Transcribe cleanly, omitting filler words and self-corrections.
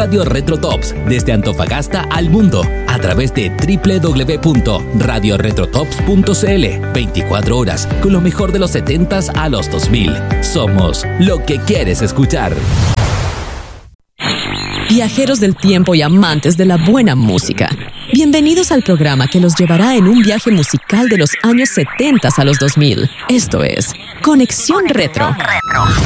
Radio Retro Tops desde Antofagasta al mundo a través de www.radioretrotops.cl. 24 horas con lo mejor de los 70s a los 2000. Somos lo que quieres escuchar. Viajeros del tiempo y amantes de la buena música, bienvenidos al programa que los llevará en un viaje musical de los años 70 a los 2000. Esto es Conexión Retro.